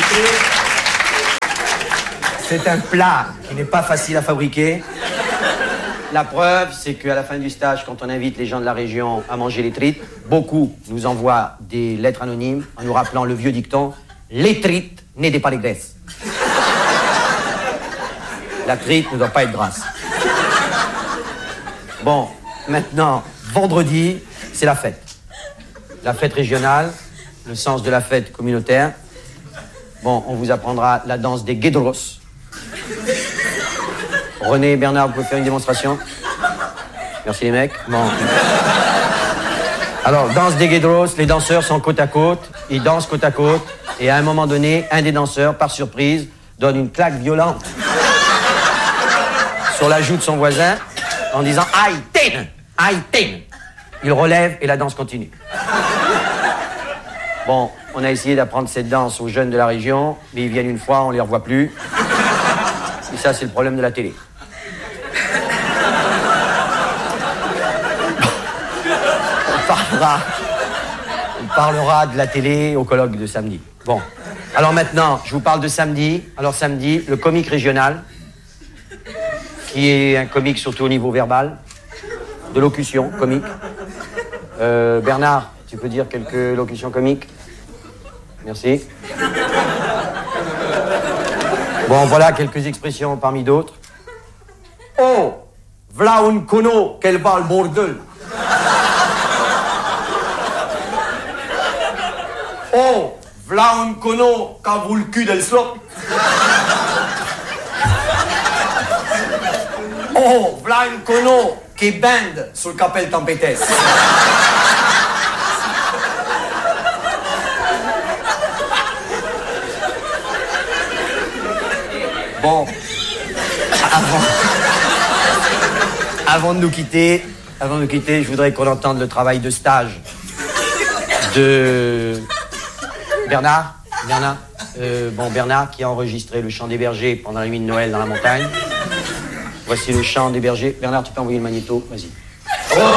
C'est un plat qui n'est pas facile à fabriquer. La preuve, c'est qu'à la fin du stage, quand on invite les gens de la région à manger les trites, beaucoup nous envoient des lettres anonymes en nous rappelant le vieux dicton « Les trites n'aidez pas les graisses ». La trite ne doit pas être grasse. Bon, maintenant, vendredi, c'est la fête. La fête régionale, le sens de la fête communautaire. Bon, on vous apprendra la danse des guédros. René et Bernard, vous pouvez faire une démonstration? Merci les mecs. Bon. Alors, danse des guédros, les danseurs sont côte à côte, ils dansent côte à côte, et à un moment donné, un des danseurs, par surprise, donne une claque violente sur la joue de son voisin, en disant « Aïe, tin! Aïe, tin !» Il relève et la danse continue. Bon, on a essayé d'apprendre cette danse aux jeunes de la région, mais ils viennent une fois, on les revoit plus. Et ça, c'est le problème de la télé. On parlera de la télé au colloque de samedi. Bon, alors maintenant, je vous parle de samedi. Alors samedi, le comique régional, qui est un comique surtout au niveau verbal, de locution comique. Bernard, tu peux dire quelques locutions comiques? Merci. Bon, voilà quelques expressions parmi d'autres. Oh, v'là un cono qu'elle va le bordel. Oh, v'là un cono qu'a vu le cul del slop. Oh, v'là un cono qui bande sul capel tempetes. Bon, avant de nous quitter, je voudrais qu'on entende le travail de stage de Bernard. Bernard qui a enregistré le chant des bergers pendant la nuit de Noël dans la montagne. Voici le chant des bergers. Bernard, tu peux envoyer le magnéto, vas-y.